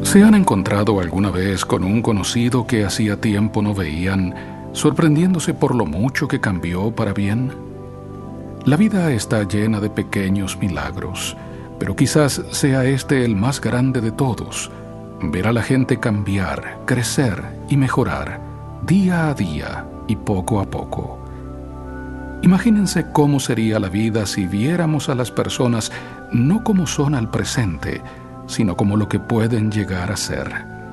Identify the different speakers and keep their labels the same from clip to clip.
Speaker 1: ¿Se han encontrado alguna vez con un conocido que hacía tiempo no veían, sorprendiéndose por lo mucho que cambió para bien? La vida está llena de pequeños milagros, pero quizás sea este el más grande de todos: ver a la gente cambiar, crecer y mejorar, día a día y poco a poco. Imagínense cómo sería la vida si viéramos a las personas no como son al presente, sino como lo que pueden llegar a ser.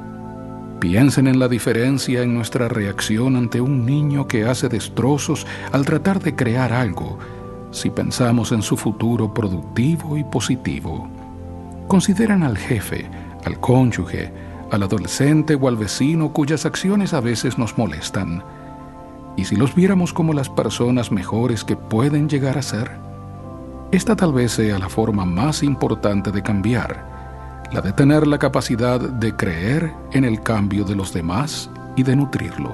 Speaker 1: Piensen en la diferencia en nuestra reacción ante un niño que hace destrozos al tratar de crear algo, si pensamos en su futuro productivo y positivo. Consideren al jefe, al cónyuge, al adolescente o al vecino cuyas acciones a veces nos molestan. ¿Y si los viéramos como las personas mejores que pueden llegar a ser? Esta tal vez sea la forma más importante de cambiar, la de tener la capacidad de creer en el cambio de los demás y de nutrirlo.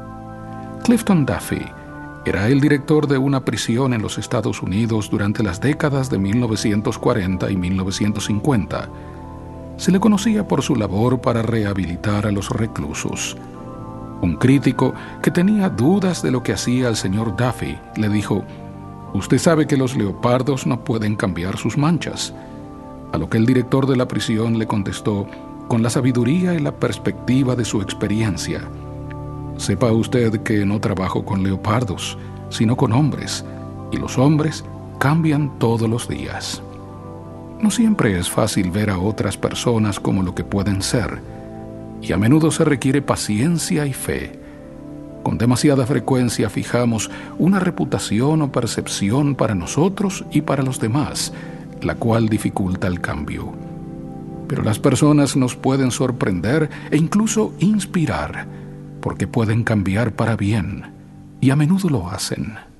Speaker 1: Clifton Duffy era el director de una prisión en los Estados Unidos durante las décadas de 1940 y 1950. Se le conocía por su labor para rehabilitar a los reclusos. Un crítico que tenía dudas de lo que hacía el señor Duffy le dijo: «Usted sabe que los leopardos no pueden cambiar sus manchas». A lo que el director de la prisión le contestó con la sabiduría y la perspectiva de su experiencia: «Sepa usted que no trabajo con leopardos, sino con hombres, y los hombres cambian todos los días». No siempre es fácil ver a otras personas como lo que pueden ser, y a menudo se requiere paciencia y fe. Con demasiada frecuencia fijamos una reputación o percepción para nosotros y para los demás, la cual dificulta el cambio. Pero las personas nos pueden sorprender e incluso inspirar, porque pueden cambiar para bien, y a menudo lo hacen.